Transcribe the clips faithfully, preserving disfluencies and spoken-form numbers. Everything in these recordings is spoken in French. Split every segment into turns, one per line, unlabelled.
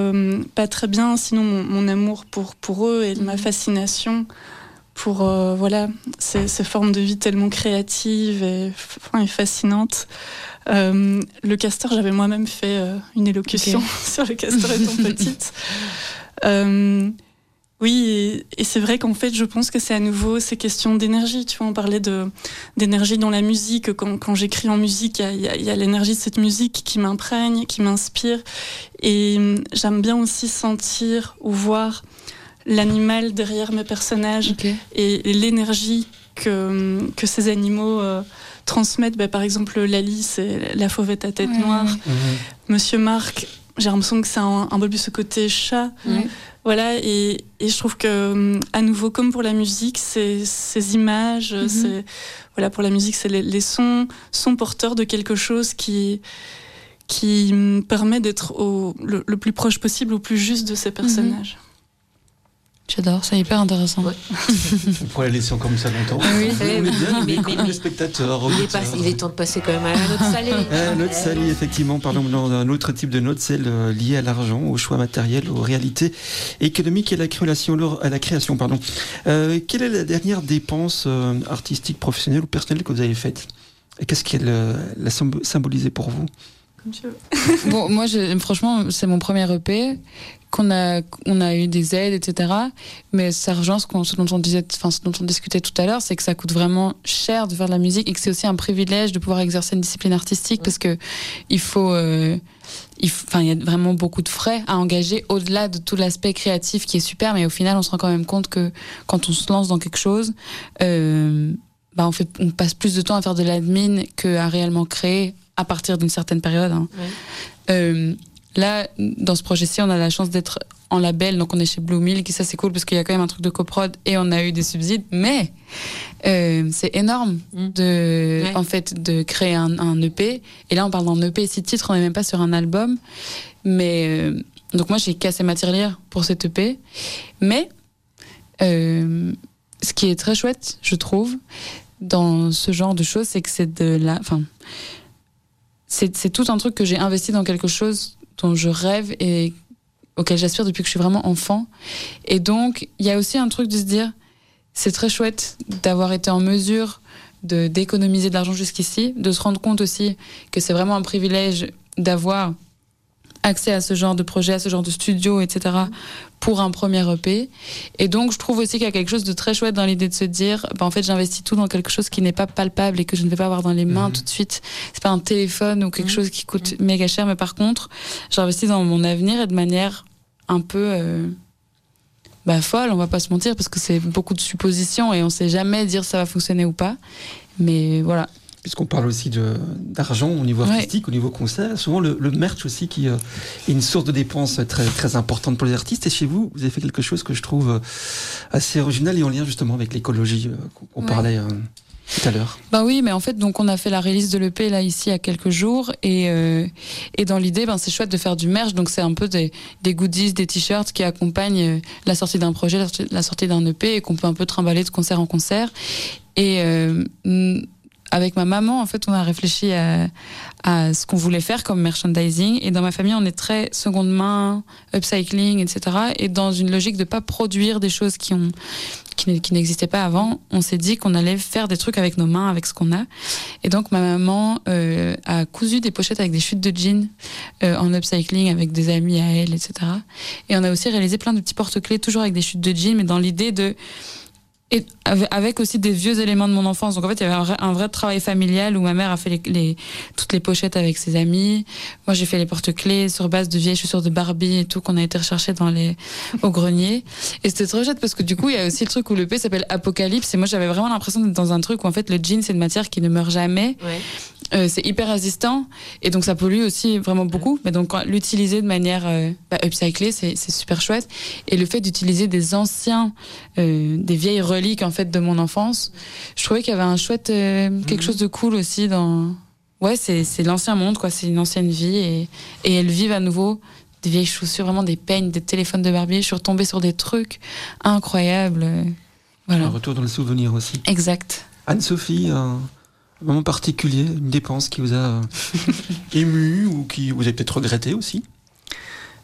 euh, pas très bien, sinon mon, mon amour pour, pour eux et ma fascination pour euh, voilà, ces, ces formes de vie tellement créatives et, enfin, et fascinantes. Euh, le castor, j'avais moi-même fait euh, une élocution okay. sur le castor étant petite. Euh, oui, et, et c'est vrai qu'en fait, je pense que c'est à nouveau ces questions d'énergie. Tu vois, on parlait de, d'énergie dans la musique. Quand, quand j'écris en musique, il y a, y a l'énergie de cette musique qui m'imprègne, qui m'inspire. Et j'aime bien aussi sentir ou voir l'animal derrière mes personnages okay. et, et l'énergie que, que ces animaux euh, transmettent. Bah, par exemple, Lali, c'est la fauvette à tête ouais. noire. Mmh. Monsieur Marc, j'ai l'impression que c'est un, un peu plus ce côté chat. Mmh. Voilà, et, et je trouve que, à nouveau, comme pour la musique, c'est, ces images, mmh. c'est, voilà, pour la musique, c'est les, les sons, sont porteurs de quelque chose qui, qui me permet d'être au, le, le plus proche possible, au plus juste de ces personnages. Mmh.
J'adore, c'est hyper intéressant. Ouais.
On pourrait la laisser encore comme ça longtemps.
Oui,
on est bien,
mais,
mais, mais,
mais
les spectateurs.
Il est, pas, il est temps de passer quand même à la note salée.
La note salée, effectivement, parlons d'un autre type de note, celle liée à l'argent, au choix matériel, aux réalités économiques et à la création. À la création pardon. Euh, quelle est la dernière dépense euh, artistique, professionnelle ou personnelle que vous avez faite? Et qu'est-ce qu'elle euh, l'a symbolisé pour vous?
Comme tu veux.
Bon, moi, je, franchement, c'est mon premier E P. Qu'on a, on a eu des aides, et cetera. Mais ça rejoint ce, ce dont on disait, enfin, ce dont on discutait tout à l'heure, c'est que ça coûte vraiment cher de faire de la musique et que c'est aussi un privilège de pouvoir exercer une discipline artistique, mmh. parce que il faut, euh, il, enfin, il y a vraiment beaucoup de frais à engager au-delà de tout l'aspect créatif qui est super, mais au final, on se rend quand même compte que quand on se lance dans quelque chose, euh, bah, on fait, on passe plus de temps à faire de l'admin qu'à réellement créer à partir d'une certaine période. Hein. Mmh. Euh, Là, dans ce projet-ci, on a la chance d'être en label, donc on est chez Blue Milk, et ça c'est cool parce qu'il y a quand même un truc de coprod et on a eu des subsides, mais euh, c'est énorme de, ouais. en fait, de créer un, un E P. Et là, on parle d'un E P, six titres, on n'est même pas sur un album. Mais euh, donc moi, j'ai cassé ma tirelire pour cet E P. Mais euh, ce qui est très chouette, je trouve, dans ce genre de choses, c'est que c'est de la, enfin, c'est, c'est tout un truc que j'ai investi dans quelque chose dont je rêve et auquel j'aspire depuis que je suis vraiment enfant. Et donc, il y a aussi un truc de se dire, c'est très chouette d'avoir été en mesure de, d'économiser de l'argent jusqu'ici, de se rendre compte aussi que c'est vraiment un privilège d'avoir accès à ce genre de projet, à ce genre de studio, et cetera, pour un premier E P. Et donc, je trouve aussi qu'il y a quelque chose de très chouette dans l'idée de se dire, bah, en fait, j'investis tout dans quelque chose qui n'est pas palpable et que je ne vais pas avoir dans les mains mmh. tout de suite. C'est pas un téléphone ou quelque mmh. chose qui coûte mmh. méga cher, mais par contre, j'investis dans mon avenir et de manière un peu euh, bah, folle, on va pas se mentir, parce que c'est beaucoup de suppositions et on sait jamais dire si ça va fonctionner ou pas. Mais voilà.
Puisqu'on parle aussi de, d'argent au niveau artistique, ouais. au niveau concert, souvent le, le merch aussi qui euh, est une source de dépenses très, très importante pour les artistes. Et chez vous, vous avez fait quelque chose que je trouve assez original et en lien justement avec l'écologie euh, qu'on ouais. parlait euh, tout à l'heure.
Ben oui, mais en fait, donc on a fait la release de l'E P là ici il y a quelques jours et euh, et dans l'idée, ben c'est chouette de faire du merch. Donc c'est un peu des des goodies, des t-shirts qui accompagnent la sortie d'un projet, la sortie, la sortie d'un E P et qu'on peut un peu trimballer de concert en concert. Et euh, avec ma maman, en fait, on a réfléchi à, à ce qu'on voulait faire comme merchandising. Et dans ma famille, on est très seconde main, upcycling, et cetera. Et dans une logique de pas produire des choses qui ont qui, qui n'existaient pas avant, on s'est dit qu'on allait faire des trucs avec nos mains, avec ce qu'on a. Et donc, ma maman euh, a cousu des pochettes avec des chutes de jeans euh, en upcycling avec des amis à elle, et cetera. Et on a aussi réalisé plein de petits porte-clés, toujours avec des chutes de jeans, mais dans l'idée de et avec aussi des vieux éléments de mon enfance. Donc en fait, il y avait un vrai, un vrai travail familial où ma mère a fait les, les, toutes les pochettes avec ses amis. Moi, j'ai fait les porte-clés sur base de vieilles chaussures de Barbie et tout qu'on a été rechercher dans les, au grenier. Et c'était trop chouette parce que du coup, il y a aussi le truc où le P s'appelle Apocalypse. Et moi, j'avais vraiment l'impression d'être dans un truc où en fait, le jean, c'est une matière qui ne meurt jamais. Ouais. Euh, c'est hyper résistant et donc ça pollue aussi vraiment beaucoup. Ouais. Mais donc l'utiliser de manière euh, bah, upcyclée, c'est, c'est super chouette. Et le fait d'utiliser des anciens, euh, des vieilles reliques en fait de mon enfance, je trouvais qu'il y avait un chouette euh, quelque mmh. chose de cool aussi dans. Ouais, c'est c'est l'ancien monde quoi, c'est une ancienne vie et et elles vivent à nouveau des vieilles chaussures, vraiment des peignes, des téléphones de Barbie. Je suis retombée sur des trucs incroyables. Voilà.
Un retour dans le souvenir aussi.
Exact.
Anne-Sophie. Euh... Un moment particulier, une dépense qui vous a ému ou qui vous avez peut-être regretté aussi?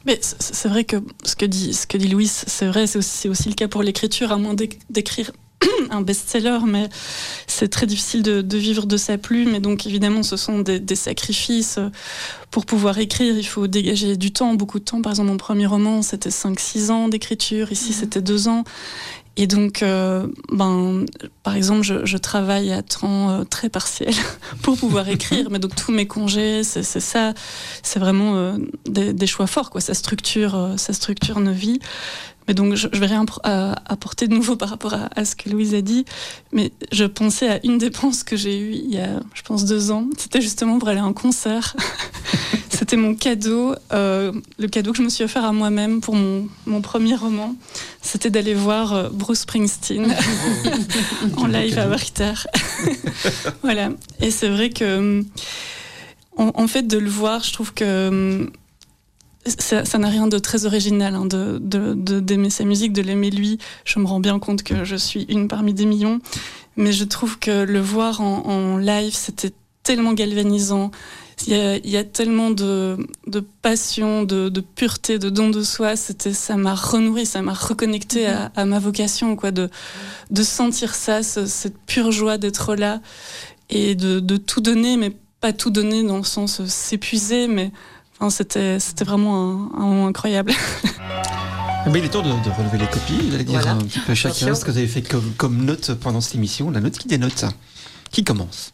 Mais c'est vrai que ce que dit, ce que dit Louise, c'est vrai, c'est aussi, c'est aussi le cas pour l'écriture, à moins d'écrire un best-seller, mais c'est très difficile de, de vivre de sa plume, et donc évidemment ce sont des, des sacrifices. Pour pouvoir écrire, il faut dégager du temps, beaucoup de temps. Par exemple, mon premier roman, c'était cinq six ans d'écriture, ici mmh. c'était deux ans. Et donc, euh, ben, par exemple, je, je travaille à temps euh, très partiel pour pouvoir écrire, mais donc tous mes congés, c'est, c'est ça, c'est vraiment euh, des, des choix forts, quoi. Ça structure, euh, ça structure nos vies. Mais donc, je, je vais rien apporter de nouveau par rapport à, à ce que Louise a dit, mais je pensais à une dépense que j'ai eue il y a, je pense, deux ans. C'était justement pour aller à un concert. C'était mon cadeau, euh, le cadeau que je me suis offert à moi-même pour mon, mon premier roman. C'était d'aller voir euh, Bruce Springsteen en live à Werchter. Voilà. Et c'est vrai que, en, en fait, de le voir, je trouve que ça, ça n'a rien de très original, hein, de, de, de, d'aimer sa musique, de l'aimer lui. Je me rends bien compte que je suis une parmi des millions. Mais je trouve que le voir en, en live, c'était tellement galvanisant. Il y a, il y a tellement de, de passion, de, de pureté, de don de soi. C'était, ça m'a renourri, ça m'a reconnecté à, à ma vocation, quoi, de, de sentir ça, ce, cette pure joie d'être là et de, de tout donner, mais pas tout donner dans le sens euh, s'épuiser, mais enfin, c'était, c'était vraiment un, un moment incroyable.
Mais il est temps de, de relever les copies. Vous allez dire voilà. un petit peu chacun Attention. Ce que vous avez fait comme, comme note pendant cette émission. La note qui dénote. Qui commence?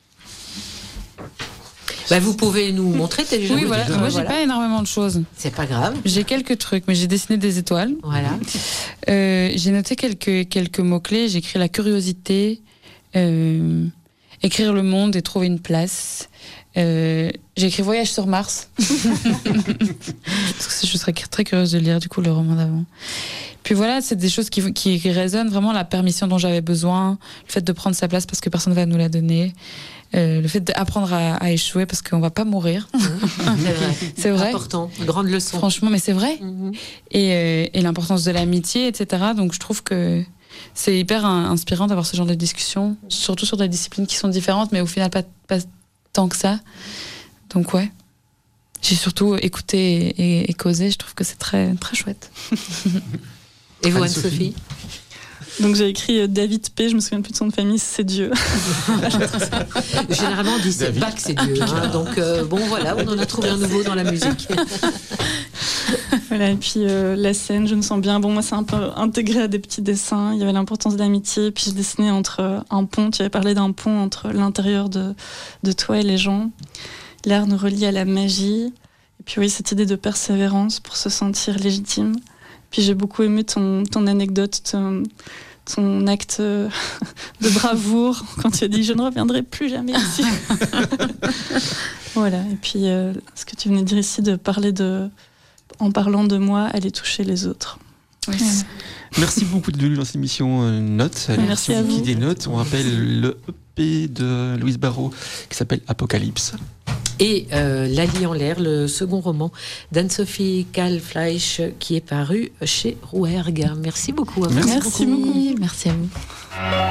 Bah, vous pouvez nous montrer déjà.
Oui, voilà. Moi, j'ai
voilà.
pas énormément de choses.
C'est pas grave.
J'ai quelques trucs, mais j'ai dessiné des étoiles.
Voilà.
Euh, j'ai noté quelques quelques mots clés. J'ai écrit la curiosité, euh, écrire le monde et trouver une place. Euh, j'ai écrit Voyage sur Mars. Parce que je serais très curieuse de lire du coup le roman d'avant. Puis voilà, c'est des choses qui, qui résonnent vraiment, la permission dont j'avais besoin, le fait de prendre sa place parce que personne ne va nous la donner, euh, le fait d'apprendre à, à échouer parce qu'on ne va pas mourir.
Mmh, c'est vrai.
C'est vrai.
Important, grande leçon.
Franchement, mais c'est vrai.
Mmh.
Et, euh, et l'importance de l'amitié, et cetera. Donc je trouve que c'est hyper inspirant d'avoir ce genre de discussion, surtout sur des disciplines qui sont différentes, mais au final pas, pas tant que ça. Donc ouais. J'ai surtout écouté et, et causé, je trouve que c'est très, très chouette.
Et vous, Anne-Sophie?
Donc j'ai écrit David P, je me souviens plus de son nom de famille, c'est Dieu.
Généralement on dit c'est pas que c'est Dieu, hein, donc euh, bon voilà, on en a trouvé un nouveau dans la musique.
Voilà, et puis euh, la scène, je me sens bien. Bon, moi c'est un peu intégré à des petits dessins, il y avait l'importance de l'amitié, puis j'ai dessiné entre un pont, tu avais parlé d'un pont entre l'intérieur de, de toi et les gens. L'art nous relie à la magie, et puis oui, cette idée de persévérance pour se sentir légitime. Puis j'ai beaucoup aimé ton, ton anecdote, ton, ton acte de bravoure quand tu as dit « je ne reviendrai plus jamais ici ». Voilà, et puis euh, ce que tu venais de dire ici, de parler de, en parlant de moi, aller toucher les autres.
Oui.
Voilà.
Merci beaucoup de venir dans cette émission euh, Notes.
Merci à vous.
Qui dénote. On rappelle le E P de Louise Barrault qui s'appelle Apocalypse.
Et euh, La Lie en l'air, le second roman d'Anne-Sophie Kahlfleisch qui est paru chez Rouergue. Merci beaucoup. À vous.
Merci, Merci beaucoup.
Merci à vous.